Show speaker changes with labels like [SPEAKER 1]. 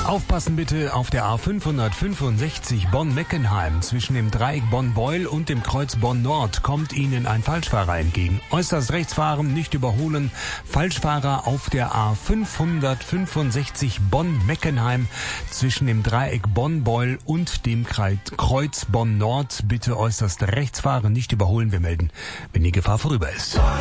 [SPEAKER 1] Aufpassen bitte, auf der A565 Bonn-Meckenheim zwischen dem Dreieck Bonn-Beul und dem Kreuz Bonn-Nord kommt Ihnen ein Falschfahrer entgegen. Äußerst rechts fahren, nicht überholen. Falschfahrer auf der A565 Bonn-Meckenheim zwischen dem Dreieck Bonn-Beul und dem Kreuz Bonn-Nord. Bitte äußerst rechts fahren, nicht überholen. Wir melden, wenn die Gefahr vorüber ist.